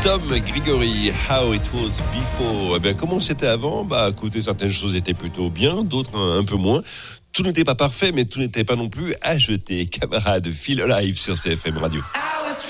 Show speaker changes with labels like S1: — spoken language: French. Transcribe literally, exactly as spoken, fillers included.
S1: Tom Gregory, How It Was Before. Eh bien, comment c'était avant? Bah, écoutez, certaines choses étaient plutôt bien, d'autres un, un peu moins. Tout n'était pas parfait, mais tout n'était pas non plus à jeter. Camarade, Feel Alive sur C F M Radio.